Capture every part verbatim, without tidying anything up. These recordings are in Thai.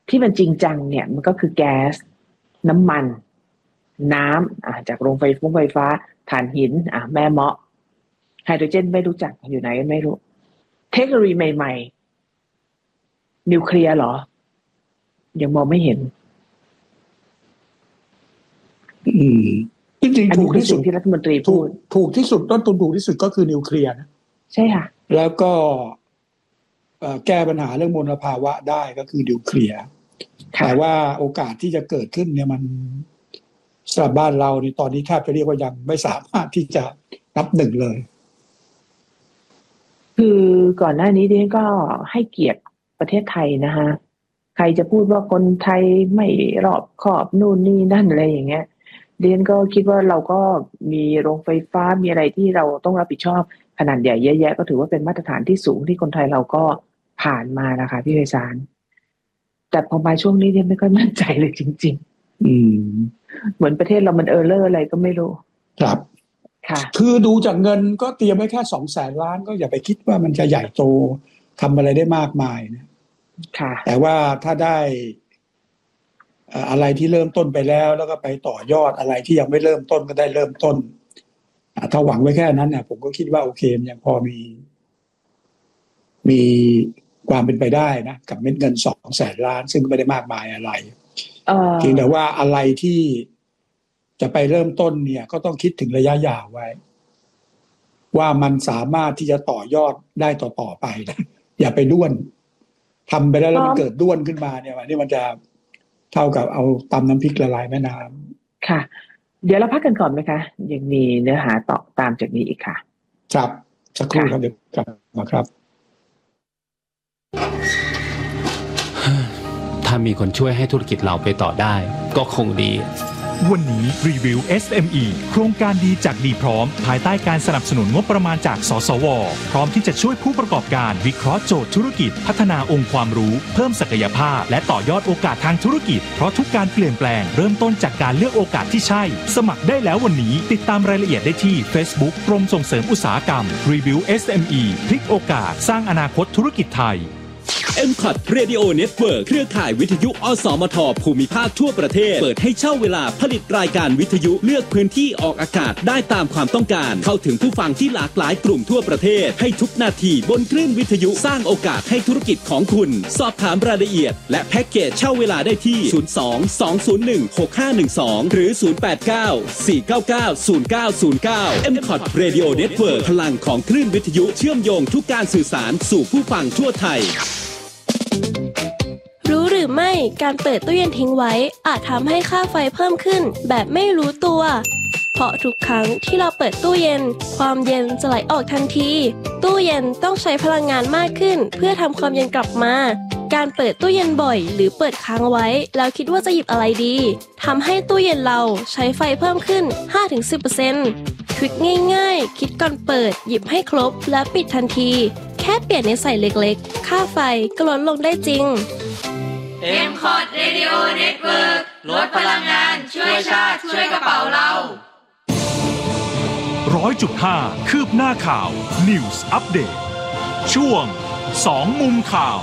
ที่มันจริงจังเนี่ยมันก็คือแก๊สน้ำมันน้ำอ่าจากโรงไฟฟ้าไฟฟ้าถ่านหินอ่าแม่เมาะไฮโดรเจนไม่รู้จักอยู่ไหนไม่รู้เทคโนโลยีใหม่ๆนิวเคลียร์เหรอยังมองไม่เห็นอืมจริงๆถูกที่สุดที่รัฐมนตรีพูดถูกที่สุดต้นทุนถูกที่สุดก็คือนิวเคลียร์นะใช่ค่ะแล้วก็แก้ปัญหาเรื่องมลภาวะได้ก็คือนิวเคลียร์แต่ว่าโอกาสที่จะเกิดขึ้นเนี่ยมันสำหรับบ้านเราในตอนนี้แทบจะเรียกว่ายังไม่สามารถที่จะนับหนึ่งเลยคือก่อนหน้านี้ดิฉันก็ให้เกียรติประเทศไทยนะคะใครจะพูดว่าคนไทยไม่รอบคอบนู่นนี่นั่นอะไรอย่างเงี้ยดิฉันก็คิดว่าเราก็มีโรงไฟฟ้ามีอะไรที่เราต้องรับผิดชอบขนาดใหญ่เยอะแยะก็ถือว่าเป็นมาตรฐานที่สูงที่คนไทยเราก็ผ่านมานะคะพี่ไพศาลแต่พอมาช่วงนี้ดิฉันไม่ค่อยมั่นใจเลยจริงๆอืมเหมือนประเทศเรามันเออเลอร์อะไรก็ไม่รู้ครับคือดูจากเงินก็เตรียมไว้แค่สองแสนล้านก็อย่าไปคิดว่ามันจะใหญ่โตทำอะไรได้มากมายนะแต่ว่าถ้าได้อะไรที่เริ่มต้นไปแล้วแล้วก็ไปต่อยอดอะไรที่ยังไม่เริ่มต้นก็ได้เริ่มต้นถ้าหวังไว้แค่นั้นเนี่ยผมก็คิดว่าโอเคมันยังพอมีมีความเป็นไปได้นะกับเม็ดเงินสองแสนล้านซึ่งไม่ได้มากมายอะไรเพียงแต่ว่าอะไรที่จะไปเริ่มต้นเนี่ยก็ต้องคิดถึงระยะยาวไว้ว่ามันสามารถที่จะต่อยอดได้ต่อๆไปนะอย่าไปด้วนทำไปแล้วแล้วมันเกิดด้วนขึ้นมาเนี่ยอันนี้มันจะเท่ากับเอาตำน้ำพริกละลายแม่น้ำค่ะเดี๋ยวเราพักกันก่อนไหมคะยังมีเนื้อหาต่อตามจากนี้อีกค่ะครับสักครู่ครับเดี๋ยวกลับมาครับถ้ามีคนช่วยให้ธุรกิจเราไปต่อได้ก็คงดีวันนี้รีวิว เอส เอ็ม อี โครงการดีจากดีพร้อมภายใต้การสนับสนุนงบประมาณจากสสวพร้อมที่จะช่วยผู้ประกอบการวิเคราะห์โจทย์ธุรกิจพัฒนาองค์ความรู้เพิ่มศักยภาพและต่อยอดโอกาสทางธุรกิจเพราะทุกการเปลี่ยนแปลงเริ่มต้นจากการเลือกโอกาสที่ใช่สมัครได้แล้ววันนี้ติดตามรายละเอียดได้ที่ Facebook กรมส่งเสริมอุตสาหกรรมรีวิว เอส เอ็ม อี พลิกโอกาสสร้างอนาคตธุรกิจไทยเอ็ม ซี โอ ที Radio Network เครือข่ายวิทยุอสมทภูมิภาคทั่วประเทศเปิดให้เช่าเวลาผลิตรายการวิทยุเลือกพื้นที่ออกอากาศได้ตามความต้องการเข้าถึงผู้ฟังที่หลากหลายกลุ่มทั่วประเทศให้ทุกนาทีบนคลื่นวิทยุสร้างโอกาสให้ธุรกิจของคุณสอบถามรายละเอียดและแพ็กเกจเช่าเวลาได้ที่ศูนย์ สอง สอง ศูนย์ หนึ่ง หก ห้า หนึ่ง สองหรือศูนย์ แปด เก้า สี่ เก้า เก้า ศูนย์ เก้า ศูนย์ เก้า เอ็ม ซี โอ ที Radio Network พลังของคลื่นวิทยุเชื่อมโยงทุกการสื่อสารสู่ผู้ฟังทั่วไทยรู้หรือไม่การเปิดตู้เย็นทิ้งไว้อาจทำให้ค่าไฟเพิ่มขึ้นแบบไม่รู้ตัวเพราะทุกครั้งที่เราเปิดตู้เย็นความเย็นจะไหลออกทันทีตู้เย็นต้องใช้พลังงานมากขึ้นเพื่อทำความเย็นกลับมาการเปิดตู้เย็นบ่อยหรือเปิดค้างไว้แล้วคิดว่าจะหยิบอะไรดีทำให้ตู้เย็นเราใช้ไฟเพิ่มขึ้น ห้าถึงสิบเปอร์เซ็นต์ ทริคง่ายๆคิดก่อนเปิดหยิบให้ครบและปิดทันทีแค่เปลี่ยนนิสัยเล็กๆค่าไฟก็ลดลงได้จริงเอ็ม ซี โอ ที Radio Network ลดพลังงานช่วยชาติช่วยกระเป๋าเราร้อยจุดห้า คืบหน้าข่าว News Update ช่วงสองมุมข่าว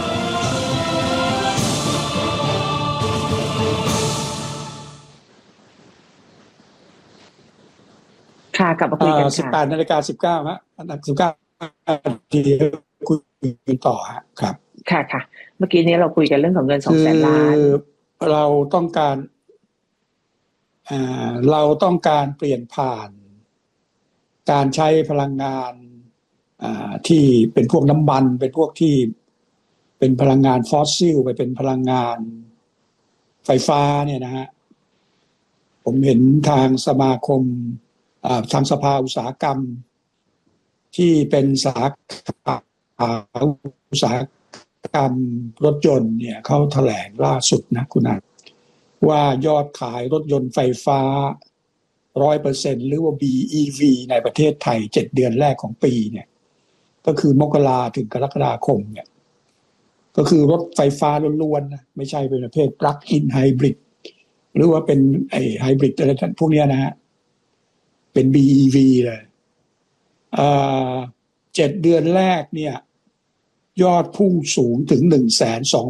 ค่ะกลับมาคุยกันค่ะสิบแปดนาฬิกาสิบเก้าฮะสิบเก้านาทีคุยกันต่อฮะครับค่ะค่ะเมื่อกี้นี้เราคุยกันเรื่องของเงินสองแสนล้านเราต้องการอ่าเราต้องการเปลี่ยนผ่านการใช้พลังงานอ่าที่เป็นพวกน้ำมันเป็นพวกที่เป็นพลังงานฟอสซิลไปเป็นพลังงานไฟฟ้าเนี่ยนะฮะผมเห็นทางสมาคมอ่าทางสภาอุตสาหกรรมที่เป็นสาขาอุตสาหกรรมรถยนต์เนี่ยเขาแถลงล่าสุดนะคุณอาว่ายอดขายรถยนต์ไฟฟ้า ร้อยเปอร์เซ็นต์ หรือว่า บี อี วี ในประเทศไทยเจ็ดเดือนแรกของปีเนี่ยก็คือมกราถึงกรกฎาคมเนี่ยก็คือรถไฟฟ้าล้วนๆนะไม่ใช่เป็นประเภท plug-in hybrid หรือว่าเป็นไอ้ไฮบริดอะไรพวกนี้นะฮะเป็น บี อี วี เลยอ่าเจ็ดเดือนแรกเนี่ยยอดพุ่งสูงถึง หนึ่งแสนสอง